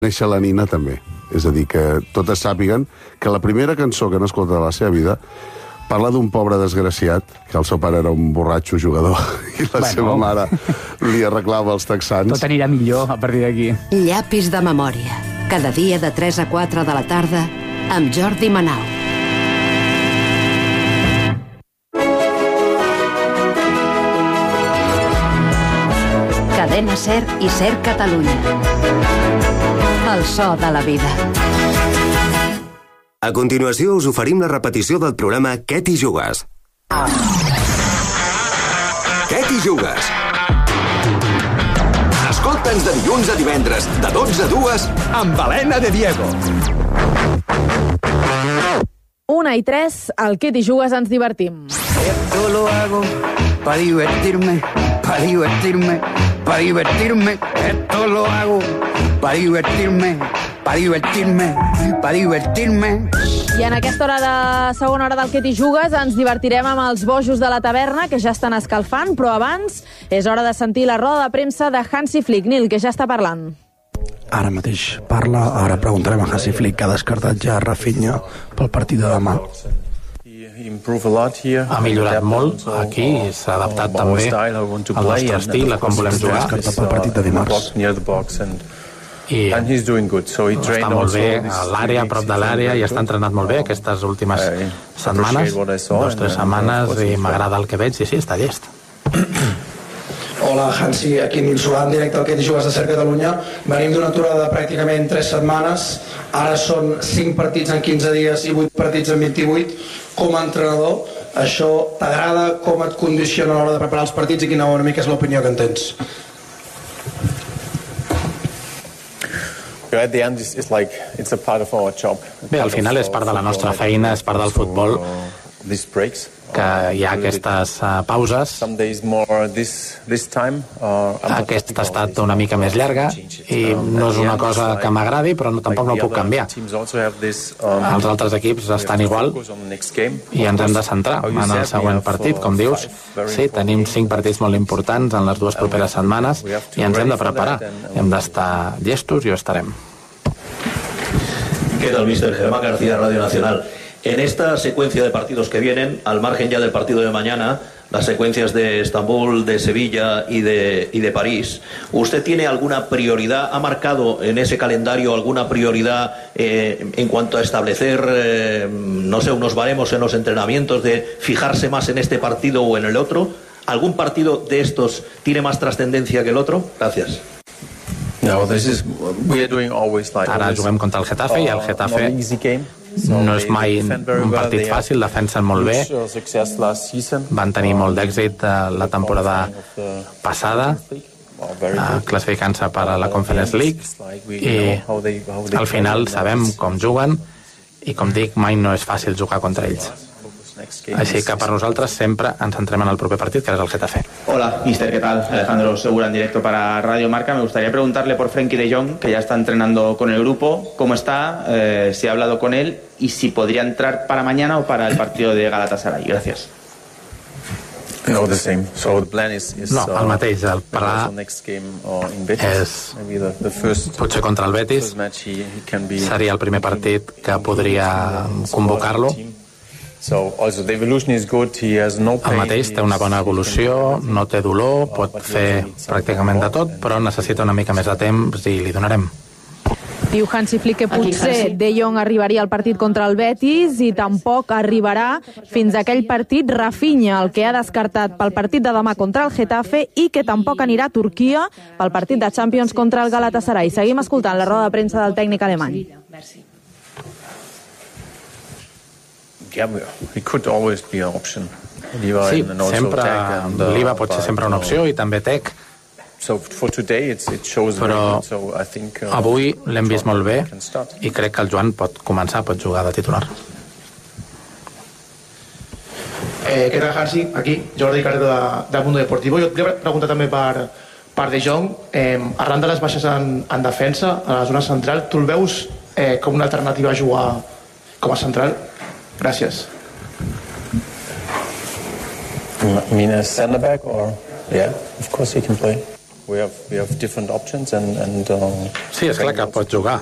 Néixer la Nina també. És a dir, que totes sàpiguen que la primera cançó que han escoltat de la seva vida parla d'un pobre desgraciat, que el seu pare era un borratxo jugador i la seva mare li arreglava els texans. Tot anirà millor a partir d'aquí. Llapis de memòria. Cada dia de 3 a 4 de la tarda amb Jordi Manau. Cadena SER i SER Catalunya. El so de la vida. A continuació us oferim la repetició del programa Què t'hi jugues? Què t'hi jugues? Escolta'ns de dilluns a divendres, de 12 a 2, amb Helena de Diego. 1 i 3, al Què t'hi jugues ens divertim. Esto lo hago para divertirme, para divertirme, para divertirme. Esto lo hago para divertirme, para divertirme, para divertirme. I en aquesta hora de segona hora del Què t'hi jugues ens divertirem amb els bojos de la taverna, que ja estan escalfant, però abans és hora de sentir la roda de premsa de Hansi Flick. Nil, que ja està parlant. Ara mateix parla, ara preguntarem a Hansi Flick, que ha descartat ja Rafinha pel partit de demà. Ha millorat molt aquí, s'ha adaptat també al nostre estil, a com volem jugar. Descartat pel partit de dimarts. I està molt bé a l'àrea, a prop de l'àrea, i està entrenat molt bé aquestes últimes setmanes, 2 o 3 setmanes, i m'agrada el que veig, i sí, està llest. Hola, Hansi, aquí Nil Solà, en directe al Què t'hi jugues de SER Catalunya. Venim d'una aturada de pràcticament 3 setmanes, ara són 5 partits en 15 dies i 8 partits en 28. Com a entrenador, això t'agrada? Com et condiciona a l'hora de preparar els partits i quina una mica és l'opinió que en tens? Bé, al final és part de la nostra feina, és part del futbol, que hi ha aquestes pauses. Aquesta ha estat una mica més llarga i no és una cosa que m'agradi, però tampoc no ho puc canviar. Els altres equips estan igual i ens hem de centrar en el següent partit, com dius. Sí, tenim 5 partits molt importants en les 2 properes setmanes i ens hem de preparar. Hem d'estar llestos i ho estarem. ¿Qué tal, mister? Germán García, Radio Nacional. En esta secuencia de partidos que vienen, al margen ya del partido de mañana, las secuencias de Estambul, de Sevilla y de París, ¿usted tiene alguna prioridad? ¿Ha marcado en ese calendario alguna prioridad en cuanto a establecer, no sé, unos baremos en los entrenamientos, de fijarse más en este partido o en el otro? ¿Algún partido de estos tiene más trascendencia que el otro? Gracias. Ara juguem contra el Getafe i el Getafe no és mai un partit fàcil, defensen molt bé, van tenir molt d'èxit la temporada passada, classificant-se per a la Conference League, i al final sabem com juguen i, com dic, mai no és fàcil jugar contra ells. Així que per nosaltres sempre ens centrem en el proper partit, que és el Getafe. Hola, mister, ¿qué tal? Alejandro Segura en directo para Radio Marca. Me gustaría preguntarle por Frenkie de Jong, que ya está entrenando con el grupo. ¿Cómo está? Si ha hablado con él y si podría entrar para mañana o para el partido de Galatasaray. Gracias. No, el mateix. El pla és potser contra el Betis. Seria el primer partit que podria convocar-lo. El mateix, té una bona evolució, no té dolor, pot fer pràcticament de tot, però necessita una mica més de temps i li donarem. Diu Hansi Flick que potser De Jong arribaria al partit contra el Betis i tampoc arribarà fins a aquell partit Rafinha, el que ha descartat pel partit de demà contra el Getafe, i que tampoc anirà a Turquia pel partit de Champions contra el Galatasaray. Seguim escoltant la roda de premsa del tècnic alemany. Sí, sempre l'IVA pot ser sempre una opció i també Tec, però avui l'hem vist molt bé i crec que el Joan pot començar, pot jugar de titular. Què tal, Hansi? Aquí, Jordi Carreto de Mundo Deportivo. Jo et volia preguntar també per De Jong. Arran de les baixes en defensa, a la zona central, tu el veus com una alternativa a jugar com a central? Gràcies. You mean as center back or? Yeah, of course he can play. Sí, és clar que pot jugar.